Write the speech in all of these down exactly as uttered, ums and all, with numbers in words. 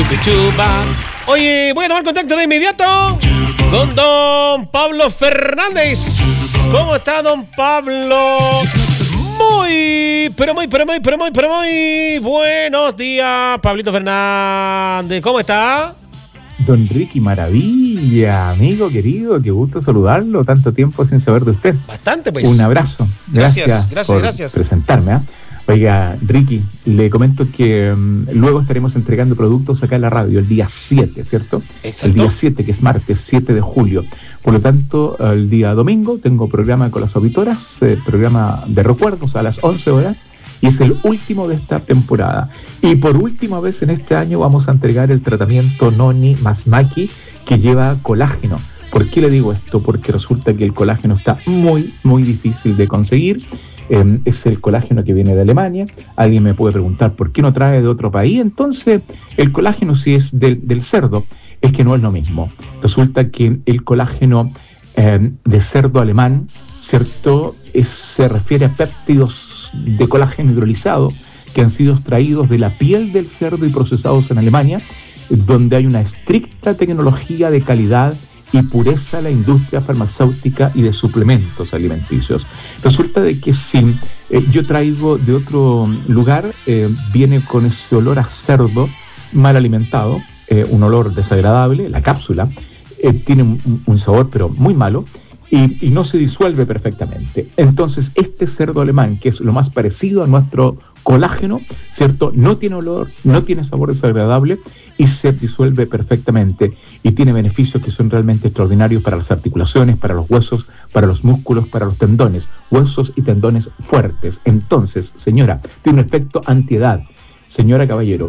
chupa. Oye, voy a tomar contacto de inmediato con don Pablo Fernández. ¿Cómo está, don Pablo? Muy, pero muy, pero muy, pero muy, pero muy buenos días, Pablito Fernández. ¿Cómo está? Don Ricky, maravilla, amigo querido, qué gusto saludarlo, tanto tiempo sin saber de usted. Bastante, pues. Un abrazo. Gracias, gracias, gracias, por gracias. presentarme. ¿eh? Oiga, Ricky, le comento que um, luego estaremos entregando productos acá en la radio el día siete, ¿cierto? Exacto. El día siete, que es martes, siete de julio. Por lo tanto, el día domingo tengo programa con las auditoras, eh, programa de recuerdos a las once horas, y es el último de esta temporada. Y por última vez en este año vamos a entregar el tratamiento Noni más Maki, que lleva colágeno. ¿Por qué le digo esto? Porque resulta que el colágeno está muy, muy difícil de conseguir. Eh, es el colágeno que viene de Alemania. Alguien me puede preguntar por qué no trae de otro país. Entonces, el colágeno, si es del, del cerdo, es que no es lo mismo. Resulta que el colágeno eh, de cerdo alemán, ¿cierto? Es, se refiere a péptidos de colágeno hidrolizado que han sido extraídos de la piel del cerdo y procesados en Alemania, donde hay una estricta tecnología de calidad y pureza en la industria farmacéutica y de suplementos alimenticios. Resulta de que si eh, yo traigo de otro lugar, eh, viene con ese olor a cerdo mal alimentado, eh, un olor desagradable, la cápsula, eh, tiene un, un sabor pero muy malo, y, y no se disuelve perfectamente. Entonces, este cerdo alemán, que es lo más parecido a nuestro colágeno, ¿cierto? No tiene olor, no tiene sabor desagradable y se disuelve perfectamente y tiene beneficios que son realmente extraordinarios para las articulaciones, para los huesos, para los músculos, para los tendones, huesos y tendones fuertes. Entonces, señora, tiene un efecto antiedad. Señora, caballero,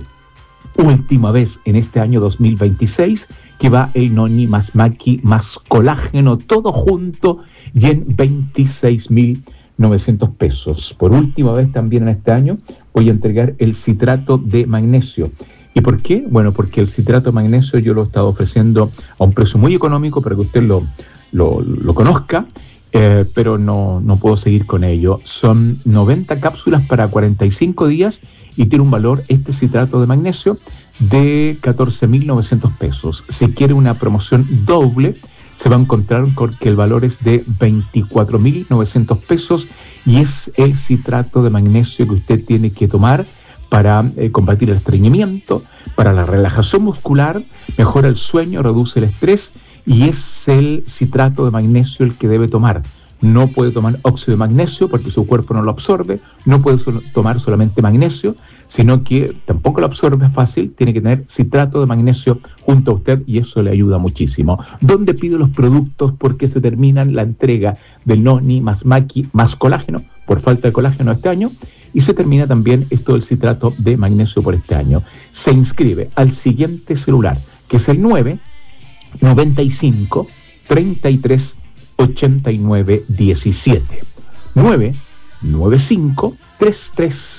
última vez en este año dos mil veintiséis que va el Noni más Maki más colágeno, todo junto y en veintiséis mil novecientos pesos. Por última vez también en este año voy a entregar el citrato de magnesio. ¿Y por qué? Bueno, porque el citrato de magnesio yo lo he estado ofreciendo a un precio muy económico para que usted lo, lo, lo conozca, eh, pero no, no puedo seguir con ello. Son noventa cápsulas para cuarenta y cinco días y tiene un valor, este citrato de magnesio, de catorce mil novecientos pesos. Si quiere una promoción doble, se va a encontrar con que el valor es de veinticuatro mil novecientos pesos y es el citrato de magnesio que usted tiene que tomar para eh, combatir el estreñimiento, para la relajación muscular, mejora el sueño, reduce el estrés y es el citrato de magnesio el que debe tomar. No puede tomar óxido de magnesio porque su cuerpo no lo absorbe, no puede so- tomar solamente magnesio, sino que tampoco lo absorbe fácil, tiene que tener citrato de magnesio junto a usted y eso le ayuda muchísimo. ¿Dónde pido los productos? Porque se terminan la entrega del Noni más Maki más colágeno, por falta de colágeno este año, y se termina también esto del citrato de magnesio por este año. Se inscribe al siguiente celular, que es el nueve noventa y cinco treinta y tres ochenta y nueve diecisiete. nueve noventa y cinco treinta y tres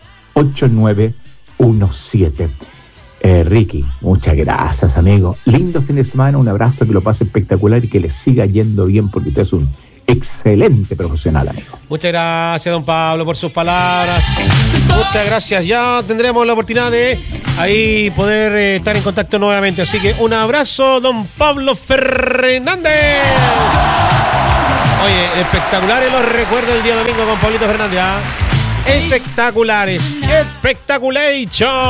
ocho nueve uno siete. Eh, Ricky, muchas gracias, amigo. Lindo fin de semana, un abrazo, que lo pase espectacular y que le siga yendo bien porque usted es un excelente profesional, amigo. Muchas gracias, don Pablo, por sus palabras. Muchas gracias. Ya tendremos la oportunidad de ahí poder eh, estar en contacto nuevamente. Así que un abrazo, don Pablo Fernández. Oye, espectaculares los recuerdos del día domingo con Pablito Fernández, ¿ah? Espectaculares, espectaculation.